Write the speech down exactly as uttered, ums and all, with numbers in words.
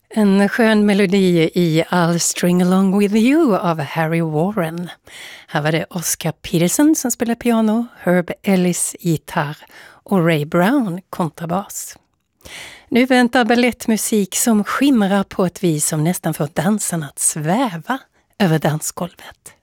En skön melodi i I'll String Along With You av Harry Warren. Här var det Oscar Peterson som spelar piano, Herb Ellis gitarr och Ray Brown kontrabas. Nu väntar ballettmusik som skimrar på ett vis som nästan får dansen att sväva över dansgolvet.